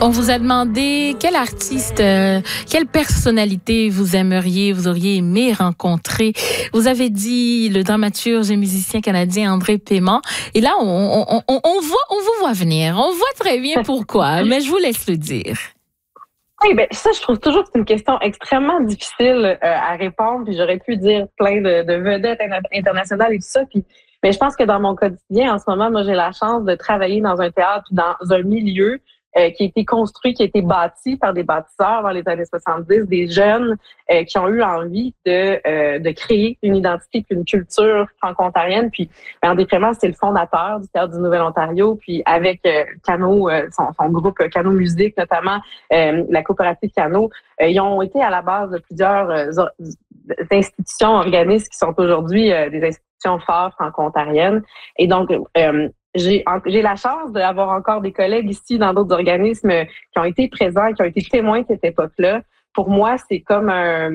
On vous a demandé quel artiste, quelle personnalité vous auriez aimé rencontrer. Vous avez dit le dramaturge et musicien canadien André Paiement. Et là, on vous voit venir. On voit très bien pourquoi, mais je vous laisse le dire. Oui, ben ça, je trouve toujours que c'est une question extrêmement difficile à répondre. Puis j'aurais pu dire plein de vedettes internationales et tout ça. Mais je pense que dans mon quotidien, en ce moment, moi, j'ai la chance de travailler dans un théâtre, dans un milieu qui a été construit, qui a été bâti par des bâtisseurs dans les années 70, des jeunes qui ont eu envie de créer une identité puis une culture franco-ontarienne. Puis André Paiement, c'est le fondateur du Théâtre du Nouvel-Ontario. Puis avec Cano, son groupe Cano Musique, notamment la coopérative Cano, ils ont été à la base de plusieurs institutions, organismes qui sont aujourd'hui des institutions fortes franco-ontariennes. Et donc, j'ai la chance d'avoir encore des collègues ici dans d'autres organismes qui ont été présents, qui ont été témoins de cette époque-là. Pour moi, c'est comme un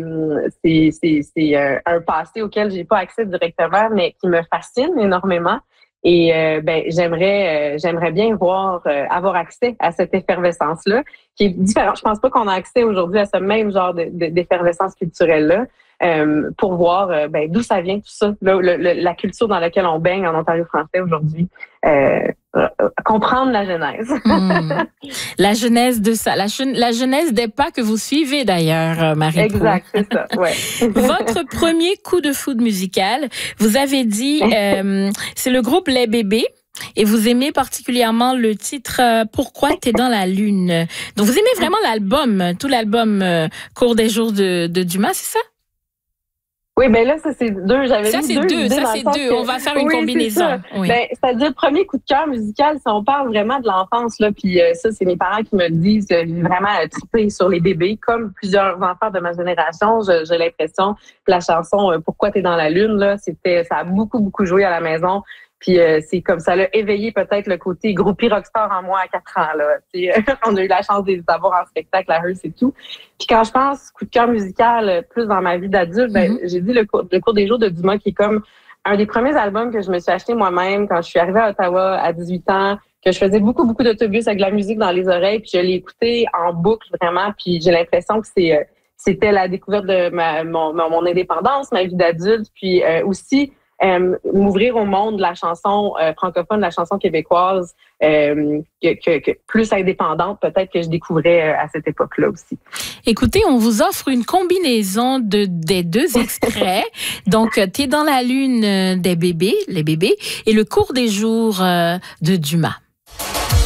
passé auquel j'ai pas accès directement, mais qui me fascine énormément. Et j'aimerais bien avoir accès à cette effervescence-là, qui est différente. Je pense pas qu'on a accès aujourd'hui à ce même genre d'effervescence culturelle-là. Pour voir d'où ça vient tout ça, la culture dans laquelle on baigne en Ontario français aujourd'hui, comprendre la genèse. La genèse de ça, la genèse des pas que vous suivez d'ailleurs, Marie. Exact, c'est ça, ouais. Votre premier coup de foudre musical, vous avez dit, c'est le groupe Les Bébés. Et vous aimez particulièrement le titre Pourquoi t'es dans la lune. Donc vous aimez vraiment l'album, tout l'album Cours des jours de Dumas, c'est ça? Oui, ben là, ça, c'est deux. Ça, c'est deux. On va faire une combinaison. Oui. C'est-à-dire, premier coup de cœur musical, si on parle vraiment de l'enfance, là, puis ça, c'est mes parents qui me le disent, j'ai vraiment trippé sur les bébés. Comme plusieurs enfants de ma génération, j'ai l'impression que la chanson Pourquoi t'es dans la lune, là, ça a beaucoup, beaucoup joué à la maison. Puis c'est comme ça l'a éveillé peut-être le côté groupie rockstar en moi à 4 ans. Là. On a eu la chance de les avoir en spectacle à Hearst et tout. Puis quand je pense coup de cœur musical plus dans ma vie d'adulte, j'ai dit le cours des jours de Dumas, qui est comme un des premiers albums que je me suis acheté moi-même quand je suis arrivée à Ottawa à 18 ans, que je faisais beaucoup, beaucoup d'autobus avec de la musique dans les oreilles, puis je l'ai écouté en boucle vraiment, puis j'ai l'impression que c'était la découverte de mon indépendance, ma vie d'adulte, puis aussi m'ouvrir au monde de la chanson francophone, de la chanson québécoise, que plus indépendante peut-être que je découvrais à cette époque-là aussi. Écoutez, on vous offre une combinaison des deux extraits. Donc, T'es dans la lune des bébés, les bébés, et le cours des jours de Dumas.